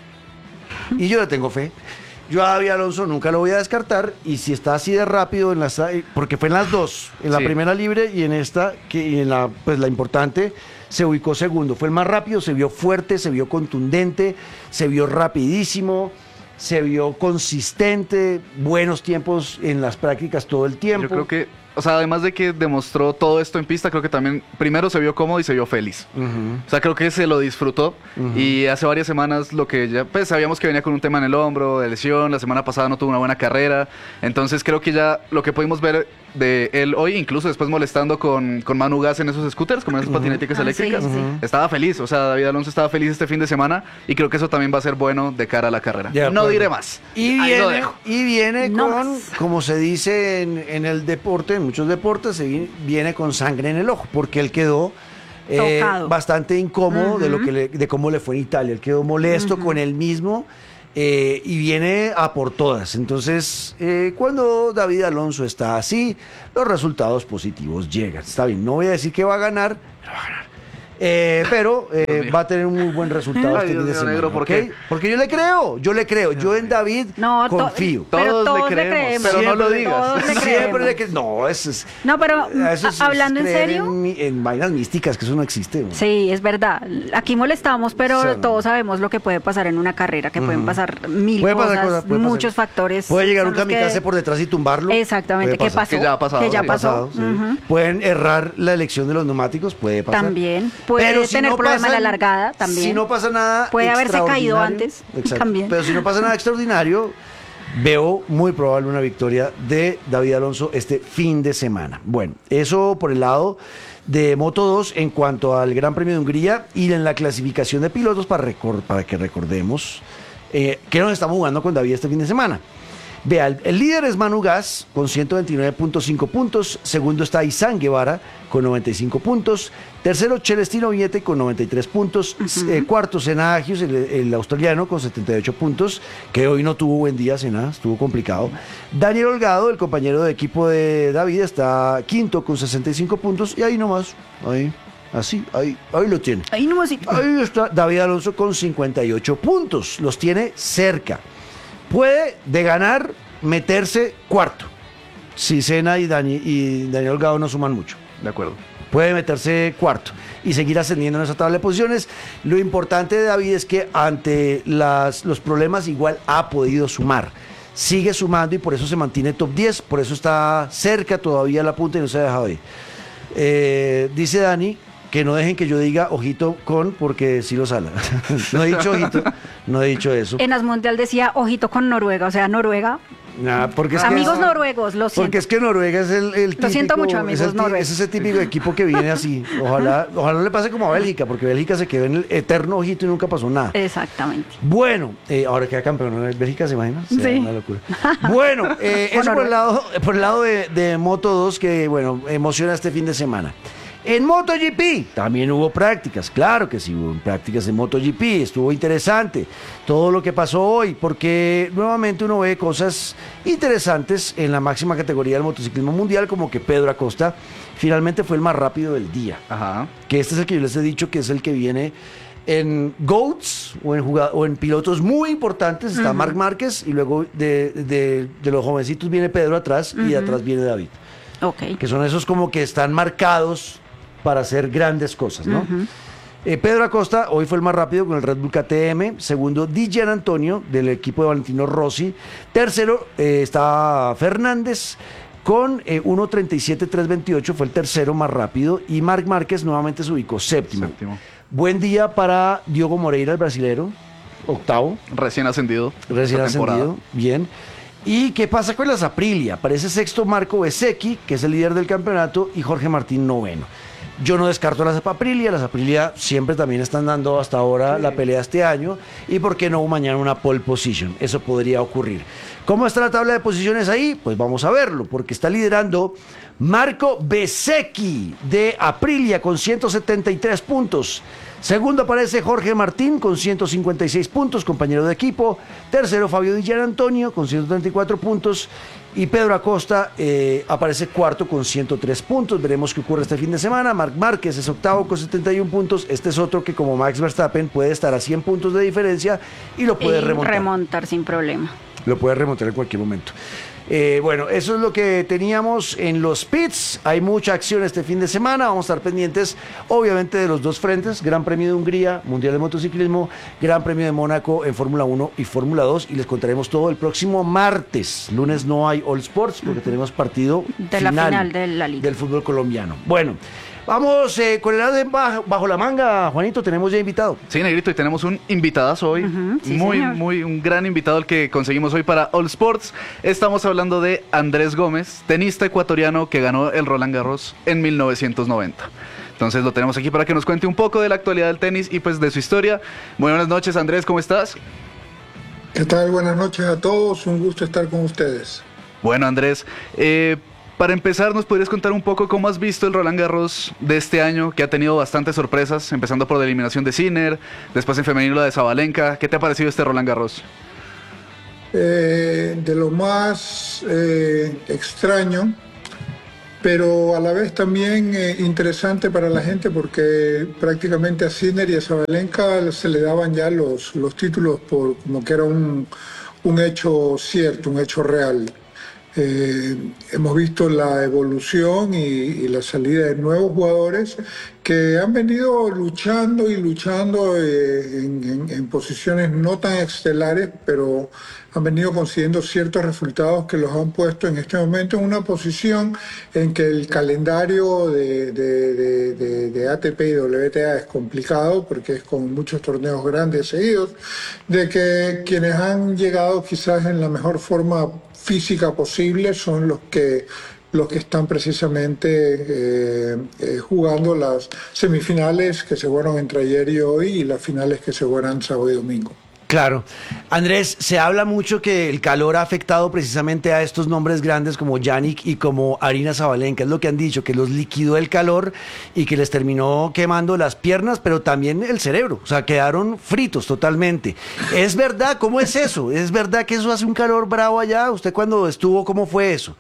Y yo le tengo fe. Yo a David Alonso nunca lo voy a descartar. Y si está así de rápido, en las, porque fue en las dos, en la Sí. primera libre y en esta, que y en la, pues la importante, se ubicó segundo. Fue el más rápido, se vio fuerte, se vio contundente, se vio rapidísimo, se vio consistente, buenos tiempos en las prácticas todo el tiempo. Yo creo que o sea, además de que demostró todo esto en pista, creo que también primero se vio cómodo y se vio feliz. Uh-huh. O sea, creo que se lo disfrutó. Uh-huh. Y hace varias semanas lo que ya, pues sabíamos que venía con un tema en el hombro, de lesión, la semana pasada no tuvo una buena carrera. Entonces creo que ya lo que pudimos ver de él hoy, incluso después molestando con, con Manu Gas en esos scooters, como en esas uh-huh. patinéticas ah, eléctricas, sí, sí. estaba feliz. O sea, David Alonso estaba feliz este fin de semana y creo que eso también va a ser bueno de cara a la carrera. Ya, no diré más. Y Ahí viene, y viene no con, más. como se dice en, en el deporte, en muchos deportes, se viene, viene con sangre en el ojo, porque él quedó eh, bastante incómodo uh-huh. de, lo que le, de cómo le fue en Italia. Él quedó molesto uh-huh. con él mismo. Eh, y viene a por todas. Entonces, eh, cuando David Alonso está así, los resultados positivos llegan. Está bien, no voy a decir que va a ganar, pero va a ganar. Eh, pero eh, va a tener un muy buen resultado Ay, este fin de semana, negro, ¿por qué? Porque yo le creo, yo le creo, yo en David no, confío. To pero todos, todos le, creemos, le creemos, pero no lo digas. Siempre le creemos. No, eso es. No, pero eso es, hablando es en serio, en, en vainas místicas, que eso no existe. ¿No? Sí, es verdad. Aquí molestamos, pero sí, todos sabemos lo que puede pasar en una carrera, que uh-huh. pueden pasar mil puede cosas, pasar cosas muchos pasar. factores. Puede llegar un kamikaze que... por detrás y tumbarlo. Exactamente, ¿qué pasó? Que ya ha pasado. Que ya sí. pasó. Sí. Uh-huh. Pueden errar la elección de los neumáticos, puede pasar. También puede tener problema en la largada también. Si no pasa nada puede haberse caído antes también. Pero si no pasa nada extraordinario, veo muy probable una victoria de David Alonso este fin de semana. Bueno, eso por el lado de Moto dos en cuanto al Gran Premio de Hungría y en la clasificación de pilotos para, para que recordemos eh, que nos estamos jugando con David este fin de semana. Vea, el, el líder es Manu Gas con ciento veintinueve punto cinco puntos, segundo está Izan Guevara con noventa y cinco puntos, tercero Celestino Viete con noventa y tres puntos, uh-huh. eh, cuarto Senna Agius, el, el australiano con setenta y ocho puntos, que hoy no tuvo buen día Senna, estuvo complicado. Daniel Holgado, el compañero de equipo de David, está quinto con sesenta y cinco puntos y ahí nomás, ahí. Así, ahí, ahí lo tiene. Ahí nomás. Ahí está David Alonso con cincuenta y ocho puntos, los tiene cerca. Puede, de ganar, meterse cuarto. Si Senna y, Dani, y Daniel Holgado no suman mucho. De acuerdo. Puede meterse cuarto y seguir ascendiendo en esa tabla de posiciones. Lo importante de David es que ante las, los problemas igual ha podido sumar. Sigue sumando y por eso se mantiene top diez. Por eso está cerca todavía a la punta y no se ha dejado ir. Eh, dice Dani que no dejen que yo diga ojito con, porque sí lo sala. No he dicho ojito, no he dicho eso. En Asmundial decía ojito con Noruega, o sea, Noruega. Nah, porque es amigos que, noruegos, lo siento. Porque es que Noruega es el, el típico... Lo siento mucho, amigos es el, noruegos. Es ese típico equipo que viene así. Ojalá, ojalá no le pase como a Bélgica, porque Bélgica se quedó en el eterno ojito y nunca pasó nada. Exactamente. Bueno, eh, ahora queda campeón, ¿no? Bélgica, ¿se imagina? Sí. Una locura. Bueno, eh, eso por el lado, por el lado de, de Moto dos, que, bueno, emociona este fin de semana. En MotoGP también hubo prácticas, claro que sí hubo prácticas en MotoGP, estuvo interesante todo lo que pasó hoy, porque nuevamente uno ve cosas interesantes en la máxima categoría del motociclismo mundial, como que Pedro Acosta finalmente fue el más rápido del día. Ajá. Que este es el que yo les he dicho que es el que viene en GOATs o en, jugad- o en pilotos muy importantes, está uh-huh. Marc Márquez y luego de, de, de los jovencitos viene Pedro atrás uh-huh. y de atrás viene David. Okay. Que son esos como que están marcados para hacer grandes cosas, ¿no? Uh-huh. eh, Pedro Acosta hoy fue el más rápido con el Red Bull K T M, segundo Di Gianantonio del equipo de Valentino Rossi, tercero eh, está Fernández con eh, uno treinta y siete tres veintiocho, fue el tercero más rápido, y Marc Márquez nuevamente se ubicó séptimo. Séptimo. Buen día para Diogo Moreira, el brasilero, octavo. Recién ascendido. Recién ascendido, bien. ¿Y qué pasa con las Aprilia? Aparece sexto Marco Bezzecchi, que es el líder del campeonato, y Jorge Martín noveno. Yo no descarto las Aprilia, las Aprilia siempre también están dando hasta ahora sí. la pelea este año, y por qué no mañana una pole position, eso podría ocurrir. ¿Cómo está la tabla de posiciones ahí? Pues vamos a verlo, porque está liderando Marco Bezzecchi de Aprilia con ciento setenta y tres puntos. Segundo aparece Jorge Martín con ciento cincuenta y seis puntos, compañero de equipo. Tercero Fabio Di Gianantonio con ciento treinta y cuatro puntos. Y Pedro Acosta eh, aparece cuarto con ciento tres puntos. Veremos qué ocurre este fin de semana. Marc Márquez es octavo con setenta y uno puntos. Este es otro que, como Max Verstappen, puede estar a cien puntos de diferencia y lo puede y remontar. remontar sin problema. lo puede remontar en cualquier momento. Eh, bueno, eso es lo que teníamos en los pits. Hay mucha acción este fin de semana. Vamos a estar pendientes, obviamente, de los dos frentes: Gran Premio de Hungría, Mundial de Motociclismo, Gran Premio de Mónaco en Fórmula uno y Fórmula dos. Y les contaremos todo el próximo martes. Lunes no hay All Sports porque tenemos partido de final, la final de la Liga del fútbol colombiano. Bueno, vamos eh, con el lado de bajo, bajo la manga, Juanito. Tenemos ya invitado. Sí, Negrito, y tenemos un invitadazo hoy. Uh-huh, sí, muy, señor. muy, un gran invitado el que conseguimos hoy para All Sports. Estamos hablando de Andrés Gómez, tenista ecuatoriano que ganó el Roland Garros en mil novecientos noventa. Entonces lo tenemos aquí para que nos cuente un poco de la actualidad del tenis y pues de su historia. Muy buenas noches, Andrés, ¿cómo estás? ¿Qué tal? Buenas noches a todos, un gusto estar con ustedes. Bueno, Andrés, eh, para empezar, ¿nos podrías contar un poco cómo has visto el Roland Garros de este año, que ha tenido bastantes sorpresas, empezando por la eliminación de Sinner, después en femenino la de Sabalenka? ¿Qué te ha parecido este Roland Garros? Eh, de lo más eh, extraño, pero a la vez también eh, interesante para la gente, porque prácticamente a Sinner y a Sabalenka se le daban ya los, los títulos por como que era un, un hecho cierto, un hecho real. Eh, hemos visto la evolución y, y la salida de nuevos jugadores que han venido luchando y luchando eh, en, en, en posiciones no tan estelares, pero han venido consiguiendo ciertos resultados que los han puesto en este momento en una posición en que el calendario de, de, de, de, de A T P y W T A es complicado, porque es con muchos torneos grandes seguidos, de que quienes han llegado quizás en la mejor forma física posible son los que los que están precisamente eh, eh, jugando las semifinales que se jugaron entre ayer y hoy y las finales que se jugarán sábado y domingo. Claro. Andrés, se habla mucho que el calor ha afectado precisamente a estos nombres grandes como Yannick y como Aryna Sabalenka. Es lo que han dicho, que los liquidó el calor y que les terminó quemando las piernas, pero también el cerebro. O sea, quedaron fritos totalmente. ¿Es verdad? ¿Cómo es eso? ¿Es verdad que eso hace un calor bravo allá? ¿Usted cuando estuvo, cómo fue eso?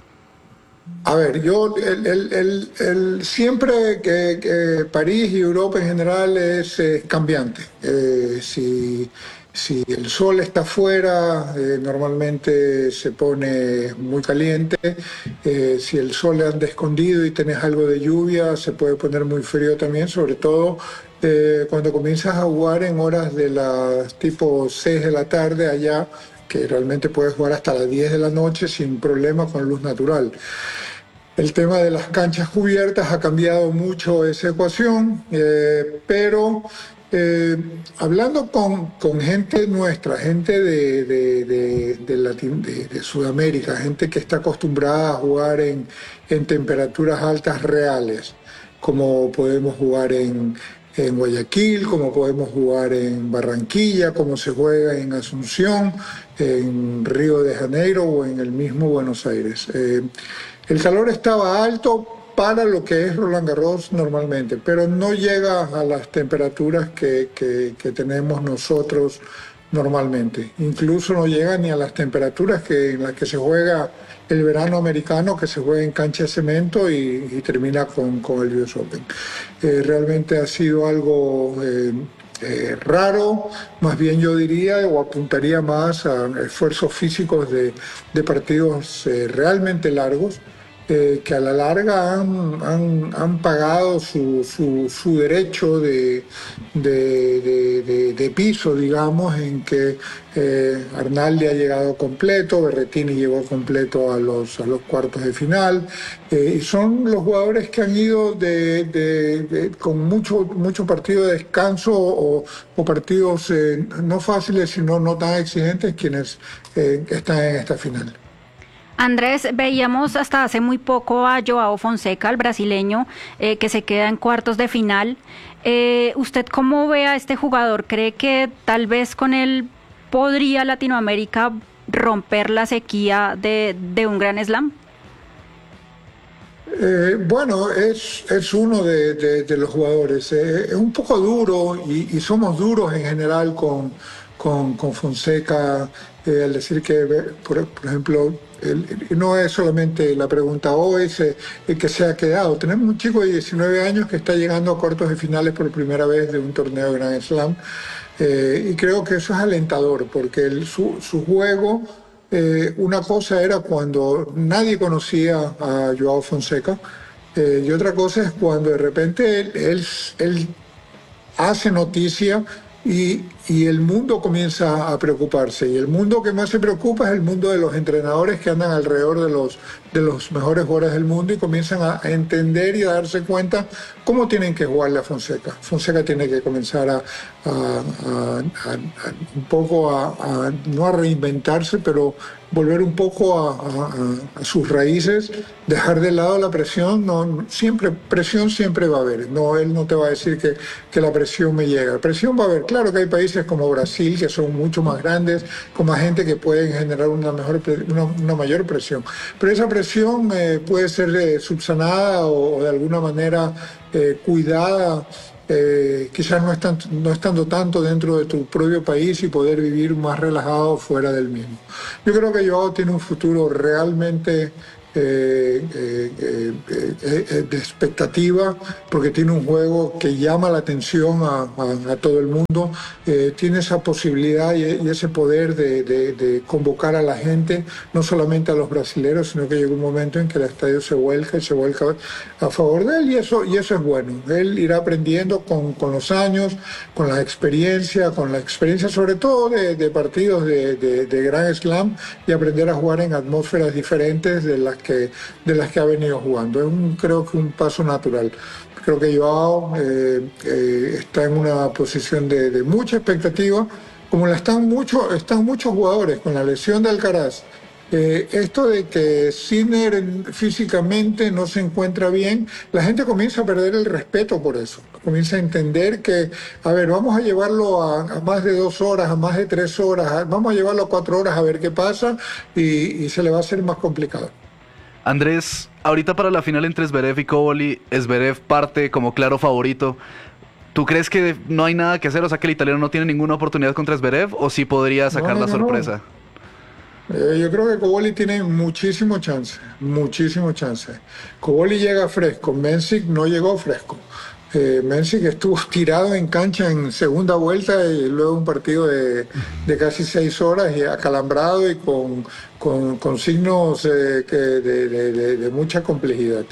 A ver, yo el, el, el, el, siempre que, que París y Europa en general es eh, cambiante. Eh, si, si el sol está afuera, eh, normalmente se pone muy caliente. Eh, si el sol anda escondido y tenés algo de lluvia, se puede poner muy frío también, sobre todo eh, cuando comienzas a jugar en horas de las tipo seis de la tarde allá, que realmente puedes jugar hasta las diez de la noche sin problema con luz natural. El tema de las canchas cubiertas ha cambiado mucho esa ecuación, eh, pero eh, hablando con, con gente nuestra, gente de, de, de, de, Latin, de, de Sudamérica, gente que está acostumbrada a jugar en, en temperaturas altas reales, como podemos jugar en, en Guayaquil, como podemos jugar en Barranquilla, como se juega en Asunción, en Río de Janeiro o en el mismo Buenos Aires. Eh, el calor estaba alto para lo que es Roland Garros normalmente, pero no llega a las temperaturas que, que, que tenemos nosotros normalmente. Incluso no llega ni a las temperaturas que, en las que se juega el verano americano, que se juega en cancha de cemento y, y termina con, con el U S Open. Eh, realmente ha sido algo eh, eh, raro, más bien yo diría, o apuntaría más a esfuerzos físicos de, de partidos eh, realmente largos, Eh, que a la larga han, han, han pagado su, su, su derecho de, de, de, de, de piso, digamos, en que eh, Arnaldi ha llegado completo, Berrettini llegó completo a los, a los cuartos de final, eh, y son los jugadores que han ido de, de, de, con mucho, mucho partido de descanso o, o partidos eh, no fáciles, sino no tan exigentes, quienes eh, están en esta final. Andrés, veíamos hasta hace muy poco a Joao Fonseca, el brasileño, eh, que se queda en cuartos de final. Eh, ¿Usted cómo ve a este jugador? ¿Cree que tal vez con él podría Latinoamérica romper la sequía de, de un gran slam? Eh, bueno, es, es uno de, de, de los jugadores. Eh, es un poco duro y, y somos duros en general con, con, con Fonseca, eh, al decir que, por, por ejemplo, el, no es solamente la pregunta hoy, es eh, que se ha quedado. Tenemos un chico de diecinueve años que está llegando a cuartos de finales por primera vez de un torneo de Grand Slam, eh, y creo que eso es alentador porque el, su, su juego Eh, una cosa era cuando nadie conocía a Joao Fonseca, eh, y otra cosa es cuando de repente él, él, él hace noticia y, y el mundo comienza a preocuparse. Y el mundo que más se preocupa es el mundo de los entrenadores que andan alrededor de los, de los mejores jugadores del mundo y comienzan a, a entender y a darse cuenta cómo tienen que jugarle a Fonseca. Fonseca tiene que comenzar a, a, a, a, a un poco a, a, no a reinventarse, pero volver un poco a, a, a sus raíces, dejar de lado la presión. No, siempre, presión siempre va a haber. No, él no te va a decir que, que la presión me llega. Presión va a haber. Claro que hay países como Brasil que son mucho más grandes, con más gente que pueden generar una, mejor, una, una mayor presión. Pero esa presión eh, puede ser eh, subsanada o, o de alguna manera eh, cuidada. Eh, quizás no, están, no estando tanto dentro de tu propio país y poder vivir más relajado fuera del mismo. Yo creo que Joao tiene un futuro realmente eh, eh, eh, eh, de expectativa, porque tiene un juego que llama la atención a, a, a todo el mundo, eh, tiene esa posibilidad y, y ese poder de, de, de convocar a la gente, no solamente a los brasileños, sino que llega un momento en que el estadio se vuelca y se vuelca a favor de él, y eso, y eso es bueno. Él irá aprendiendo con, con los años, con la experiencia, con la experiencia sobre todo de, de partidos de, de, de Grand Slam, y aprender a jugar en atmósferas diferentes de las que, de las que ha venido jugando. Es un, creo que un paso natural. Creo que Joao eh, eh, está en una posición de, de mucha expectativa, como la están, mucho, están muchos jugadores con la lesión de Alcaraz. Eh, esto de que Sinner físicamente no se encuentra bien, la gente comienza a perder el respeto por eso. Comienza a entender que, a ver, vamos a llevarlo a, a más de dos horas, a más de tres horas, a, vamos a llevarlo a cuatro horas a ver qué pasa, y, y se le va a hacer más complicado. Andrés, ahorita para la final entre Zverev y Cobolli, Zverev parte como claro favorito. ¿Tú crees que no hay nada que hacer? O sea, que el italiano no tiene ninguna oportunidad contra Zverev, ¿o sí podría sacar no, no, la sorpresa? No. Eh, yo creo que Cobolli tiene muchísimo chance, muchísimo chance. Cobolli llega fresco, Mensik no llegó fresco. Eh, Mensik estuvo tirado en cancha en segunda vuelta y luego un partido de, de casi seis horas y acalambrado y con, con, con signos eh, que de, de, de, de mucha complejidad.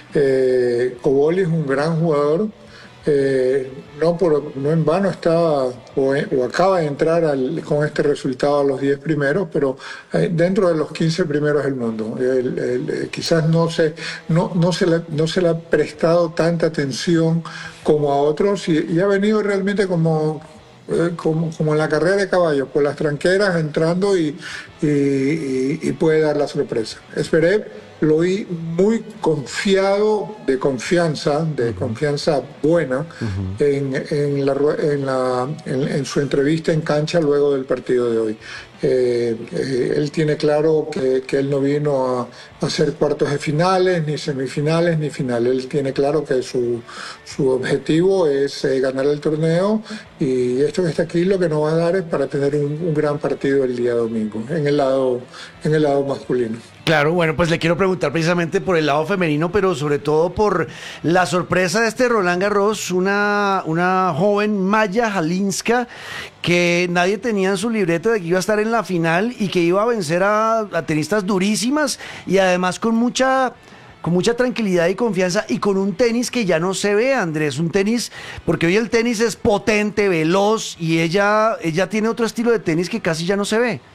Eh, Cobolli es un gran jugador. Eh, no, por, no en vano estaba o, o acaba de entrar al, con este resultado a los diez primeros, pero eh, dentro de los quince primeros del mundo. El, el, quizás no se, no, no, se le, no se le ha prestado tanta atención como a otros, y, y ha venido realmente como, eh, como, como en la carrera de caballos, por las tranqueras entrando y, y, y, y puede dar la sorpresa. Zverev lo vi muy confiado, de confianza, de uh-huh. confianza buena, uh-huh. en, en, la, en, la, en, en su entrevista en cancha luego del partido de hoy. Eh, eh, él tiene claro que, que él no vino a, a hacer cuartos de finales, ni semifinales, ni finales. Él tiene claro que su, su objetivo es eh, ganar el torneo, y esto que está aquí lo que nos va a dar es para tener un, un gran partido el día domingo, en el lado, en el lado masculino. Claro, bueno, pues le quiero preguntar precisamente por el lado femenino, pero sobre todo por la sorpresa de este Roland Garros, una, una joven Maya Halinska que nadie tenía en su libreta de que iba a estar en la final y que iba a vencer a, a tenistas durísimas, y además con mucha... con mucha tranquilidad y confianza, y con un tenis que ya no se ve, Andrés, un tenis, porque hoy el tenis es potente, veloz, y ella, ella tiene otro estilo de tenis que casi ya no se ve.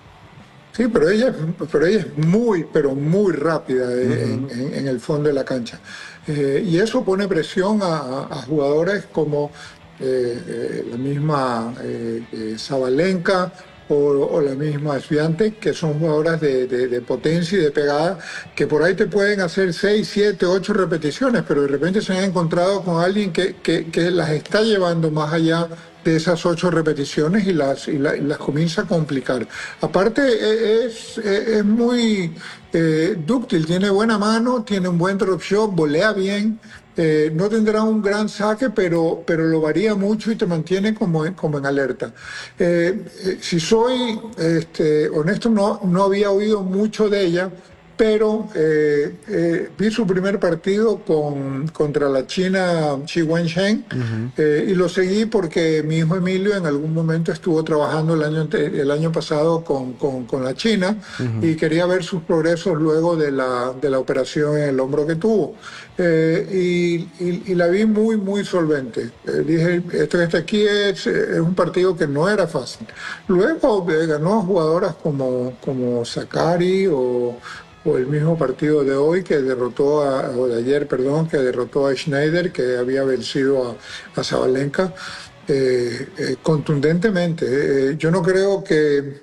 Sí, pero ella, pero ella es muy, pero muy rápida uh-huh. en, en, en el fondo de la cancha. Eh, y eso pone presión a, a jugadores como eh, eh, la misma eh, eh, Sabalenka o, o la misma Swiatek, que son jugadoras de, de, de potencia y de pegada, que por ahí te pueden hacer seis, siete, ocho repeticiones, pero de repente se han encontrado con alguien que, que, que las está llevando más allá de esas ocho repeticiones y las, y, la, y las comienza a complicar. Aparte es, es, es muy eh, dúctil, tiene buena mano, tiene un buen drop shot, volea bien, eh, no tendrá un gran saque, pero, pero lo varía mucho y te mantiene como en, como en alerta. Eh, eh, si soy este, honesto, no, no había oído mucho de ella, pero eh, eh, vi su primer partido con, contra la China Xi Wensheng, uh-huh. eh, y lo seguí porque mi hijo Emilio en algún momento estuvo trabajando el año, el año pasado con, con, con la China, uh-huh. y quería ver sus progresos luego de la, de la operación en el hombro que tuvo. Eh, y, y, y la vi muy, muy solvente. Eh, dije, esto que está aquí es, es un partido que no era fácil. Luego eh, ganó jugadoras como, como Sakari o, o el mismo partido de hoy que derrotó, a, o de ayer, perdón, que derrotó a Schneider, que había vencido a, a Sabalenka eh, eh, contundentemente. Eh, yo no creo que...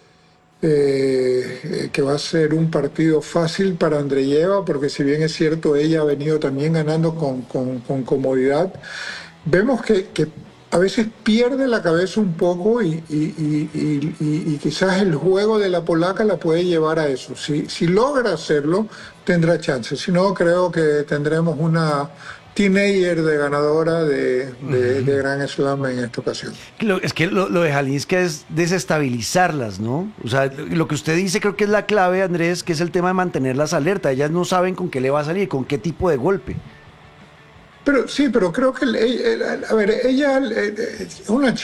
Eh, que va a ser un partido fácil para Andreyeva, porque si bien es cierto, ella ha venido también ganando con, con, con comodidad, vemos que, que a veces pierde la cabeza un poco y, y, y, y, y, y quizás el juego de la polaca la puede llevar a eso. Si, si logra hacerlo, tendrá chance. Si no, creo que tendremos una teenager de ganadora de, de, de Grand Slam en esta ocasión. Lo, es que lo, lo de Halinska es desestabilizarlas, ¿no? O sea, lo que usted dice creo que es la clave, Andrés, que es el tema de mantenerlas alerta. Ellas no saben con qué le va a salir, con qué tipo de golpe. Pero sí, pero creo que, a ver, ella es una